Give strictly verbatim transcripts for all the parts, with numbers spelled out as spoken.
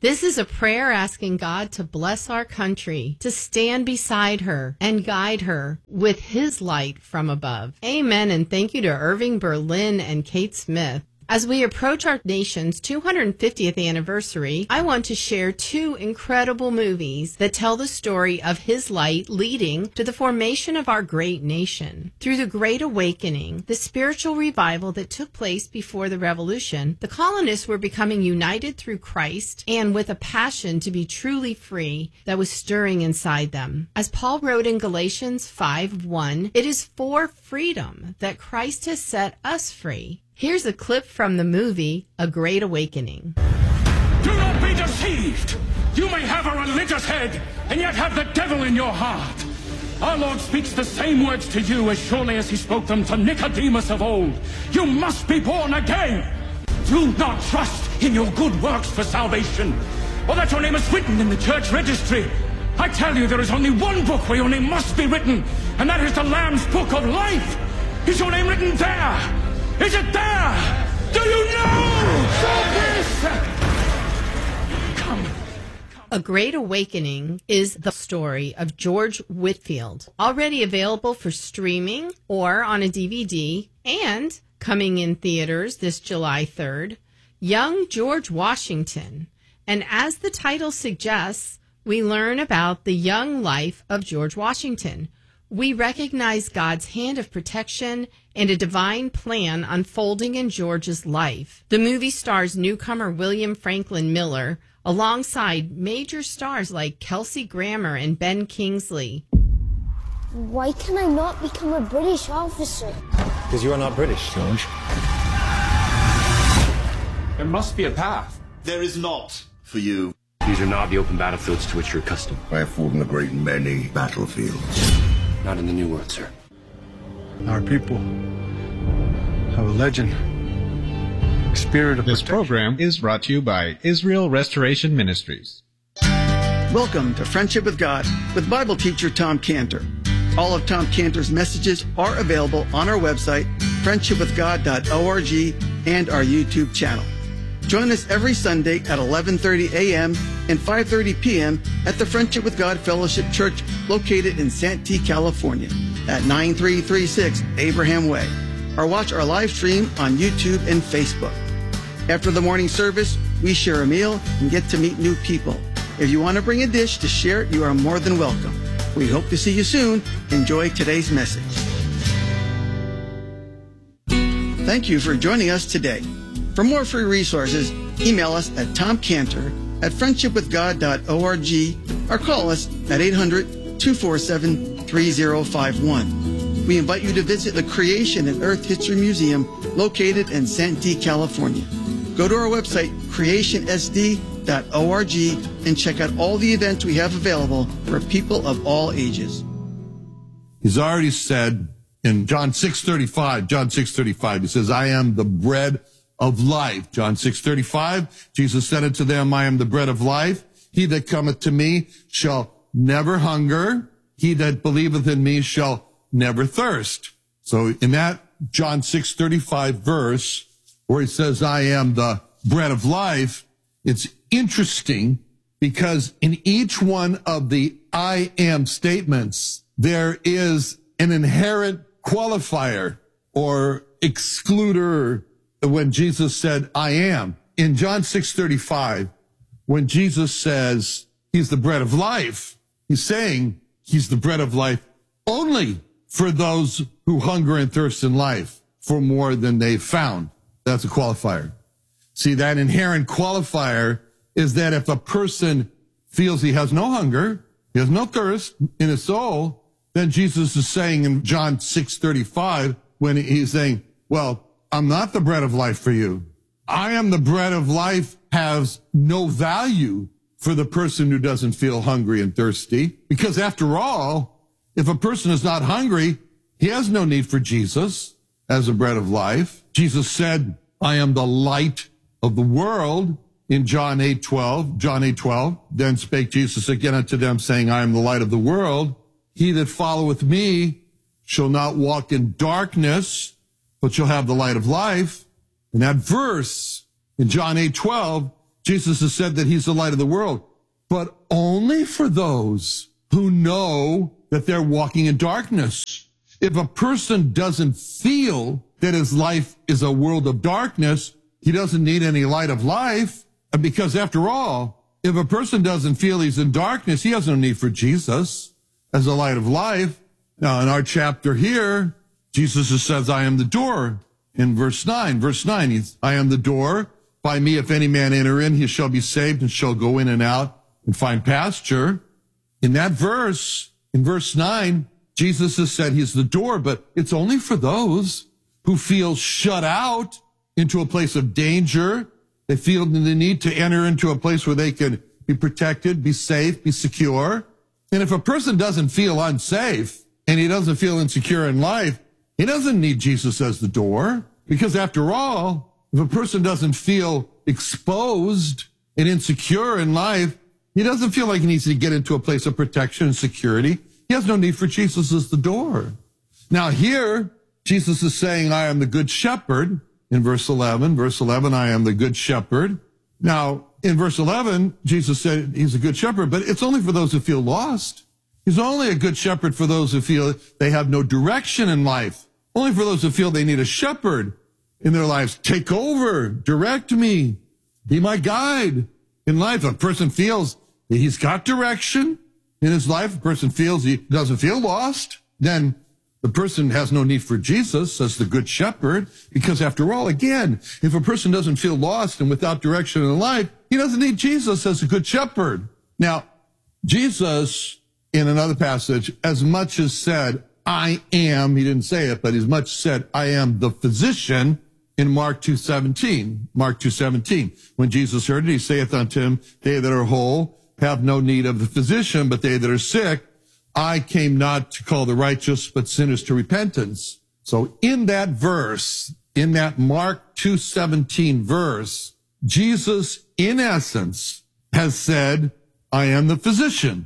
This is a prayer asking God to bless our country, to stand beside her and guide her with his light from above. Amen, and thank you to Irving Berlin and Kate Smith. As we approach our nation's two hundred fiftieth anniversary, I want to share two incredible movies that tell the story of his light leading to the formation of our great nation. Through the Great Awakening, the spiritual revival that took place before the Revolution, the colonists were becoming united through Christ and with a passion to be truly free that was stirring inside them. As Paul wrote in Galatians five one, it is for freedom that Christ has set us free. Here's a clip from the movie, A Great Awakening. Do not be deceived. You may have a religious head and yet have the devil in your heart. Our Lord speaks the same words to you as surely as he spoke them to Nicodemus of old. You must be born again. Do not trust in your good works for salvation, or that your name is written in the church registry. I tell you, there is only one book where your name must be written, and that is the Lamb's Book of Life. Is your name written there? Is it there? Do you know? So Come. A Great Awakening is the story of George Whitefield, already available for streaming or on a D V D, and coming in theaters this July third, Young George Washington. And as the title suggests, we learn about the young life of George Washington. We recognize God's hand of protection and a divine plan unfolding in George's life. The movie stars newcomer William Franklin Miller alongside major stars like Kelsey Grammer and Ben Kingsley. Why can I not become a British officer? Because you are not British, George. There must be a path. There is not for you. These are not the open battlefields to which you're accustomed. I have fought in a great many battlefields. Not in the New World, sir. Our people have a legend. A spirit of This protection. program is brought to you by Israel Restoration Ministries. Welcome to Friendship with God with Bible teacher Tom Cantor. All of Tom Cantor's messages are available on our website, friendship with god dot org, and our YouTube channel. Join us every Sunday at eleven thirty a.m. and five thirty p.m. at the Friendship with God Fellowship Church located in Santee, California at nine three three six Abraham Way, or watch our live stream on YouTube and Facebook. After the morning service, we share a meal and get to meet new people. If you want to bring a dish to share, you are more than welcome. We hope to see you soon. Enjoy today's message. Thank you for joining us today. For more free resources, email us at tomcantor at friendship with god dot org or call us at eight hundred, two four seven, three zero five one. We invite you to visit the Creation and Earth History Museum located in Santee, California. Go to our website, creation s d dot org, and check out all the events we have available for people of all ages. He's already said in John six thirty-five, John six thirty-five, he says, I am the bread of life. John six thirty-five, Jesus said unto them, I am the bread of life. He that cometh to me shall never hunger. He that believeth in me shall never thirst. So in that John six thirty-five verse, where he says, I am the bread of life, it's interesting because in each one of the I am statements, there is an inherent qualifier or excluder. When Jesus said, I am, in John six thirty-five, when Jesus says he's the bread of life, he's saying he's the bread of life only for those who hunger and thirst in life for more than they've found. That's a qualifier. See, that inherent qualifier is that if a person feels he has no hunger, he has no thirst in his soul, then Jesus is saying in John six thirty-five, when he's saying, well, I'm not the bread of life for you. I am the bread of life has no value for the person who doesn't feel hungry and thirsty. Because after all, if a person is not hungry, he has no need for Jesus as a bread of life. Jesus said, I am the light of the world in John eight twelve. John eight twelve. Then spake Jesus again unto them, saying, I am the light of the world. He that followeth me shall not walk in darkness, but shall have the light of life. And that verse in John eight twelve Jesus has said that he's the light of the world, but only for those who know that they're walking in darkness. If a person doesn't feel that his life is a world of darkness, he doesn't need any light of life. Because after all, if a person doesn't feel he's in darkness, he has no need for Jesus as a light of life. Now, in our chapter here, Jesus says, I am the door. In verse nine, verse nine, he's, I am the door. By me, if any man enter in, he shall be saved and shall go in and out and find pasture. In that verse, in verse nine, Jesus has said he's the door, but it's only for those who feel shut out into a place of danger. They feel the need to enter into a place where they can be protected, be safe, be secure. And if a person doesn't feel unsafe and he doesn't feel insecure in life, he doesn't need Jesus as the door. Because after all, if a person doesn't feel exposed and insecure in life, he doesn't feel like he needs to get into a place of protection and security. He has no need for Jesus as the door. Now here, Jesus is saying, I am the good shepherd. In verse eleven, verse eleven, I am the good shepherd. Now, in verse eleven, Jesus said he's a good shepherd, but it's only for those who feel lost. He's only a good shepherd for those who feel they have no direction in life. Only for those who feel they need a shepherd in their lives. Take over, direct me, be my guide in life. If a person feels that he's got direction in his life, a person feels he doesn't feel lost, then the person has no need for Jesus as the good shepherd, because after all, again, if a person doesn't feel lost and without direction in life, he doesn't need Jesus as a good shepherd. Now, Jesus, in another passage, as much as said, I am, he didn't say it, but as much said, I am the physician in Mark two seventeen. Mark two seventeen. When Jesus heard it, he saith unto him, they that are whole have no need of the physician, but they that are sick. I came not to call the righteous, but sinners to repentance. So in that verse, in that Mark two seventeen verse, Jesus, in essence, has said, I am the physician.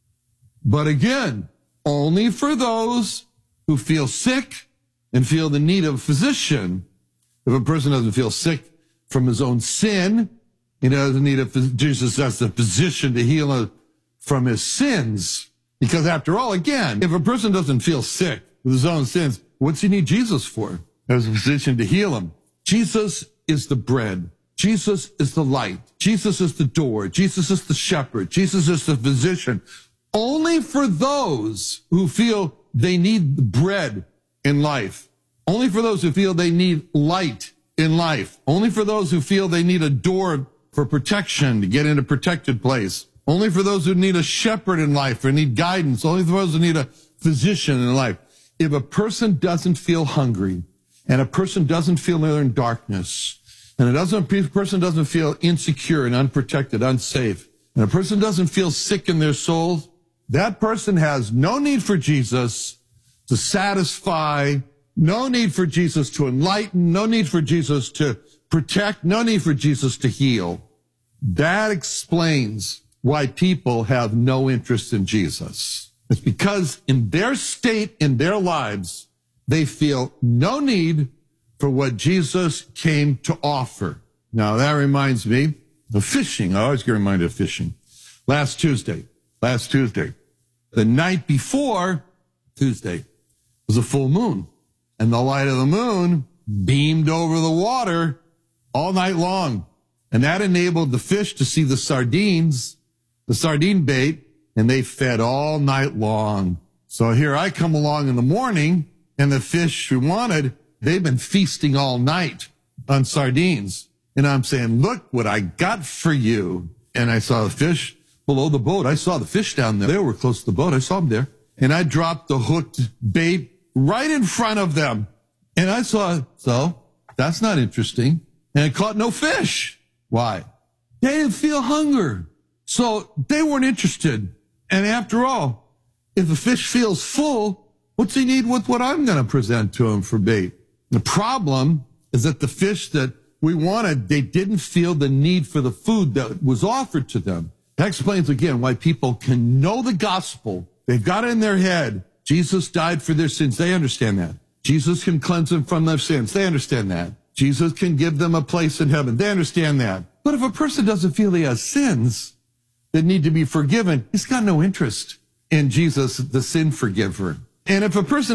But again, only for those who feel sick and feel the need of a physician. If a person doesn't feel sick from his own sin, he doesn't need a physician. Jesus has the physician to heal him from his sins. Because after all, again, if a person doesn't feel sick with his own sins, what's he need Jesus for? As a physician to heal him. Jesus is the bread. Jesus is the light. Jesus is the door. Jesus is the shepherd. Jesus is the physician. Only for those who feel they need bread in life. Only for those who feel they need light in life. Only for those who feel they need a door for protection to get in a protected place. Only for those who need a shepherd in life or need guidance. Only for those who need a physician in life. If a person doesn't feel hungry and a person doesn't feel they're in darkness and a doesn't, a person doesn't feel insecure and unprotected, unsafe, and a person doesn't feel sick in their soul, that person has no need for Jesus to satisfy, no need for Jesus to enlighten, no need for Jesus to protect, no need for Jesus to heal. That explains why people have no interest in Jesus. It's because in their state, in their lives, they feel no need for what Jesus came to offer. Now, that reminds me of fishing. I always get reminded of fishing. Last Tuesday, last Tuesday, the night before Tuesday was a full moon, and the light of the moon beamed over the water all night long. And that enabled the fish to see the sardines, the sardine bait, and they fed all night long. So here I come along in the morning, and the fish we wanted, they've been feasting all night on sardines. And I'm saying, look what I got for you. And I saw the fish below the boat. I saw the fish down there. They were close to the boat. I saw them there. And I dropped the hooked bait right in front of them. And I saw, so that's not interesting. And I caught no fish. Why? They didn't feel hunger. So they weren't interested. And after all, if a fish feels full, what's he need with what I'm going to present to him for bait? The problem is that the fish that we wanted, they didn't feel the need for the food that was offered to them. That explains again why people can know the gospel. They've got it in their head. Jesus died for their sins. They understand that. Jesus can cleanse them from their sins. They understand that. Jesus can give them a place in heaven. They understand that. But if a person doesn't feel he has sins that need to be forgiven, he's got no interest in Jesus, the sin forgiver. And if a person